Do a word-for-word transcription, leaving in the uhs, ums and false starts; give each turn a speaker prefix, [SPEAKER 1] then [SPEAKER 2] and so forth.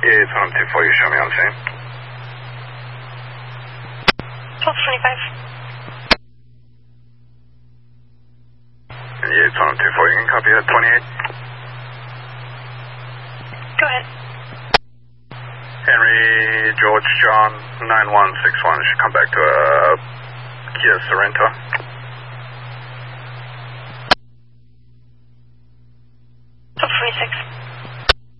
[SPEAKER 1] Yeah, it's one two four, you show me on scene.
[SPEAKER 2] twelve twenty-five.
[SPEAKER 1] Yeah, it's one two four, you can copy that, twenty-eight.
[SPEAKER 2] Go ahead.
[SPEAKER 1] Henry, George, John, nine one six one, should come back to a Kia Sorento.